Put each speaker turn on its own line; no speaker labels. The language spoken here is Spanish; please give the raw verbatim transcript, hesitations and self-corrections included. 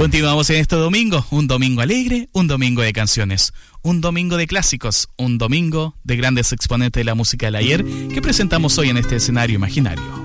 Continuamos en este domingo, un domingo alegre, un domingo de canciones, un domingo de clásicos, un domingo de grandes exponentes de la música del ayer que presentamos hoy en este escenario imaginario.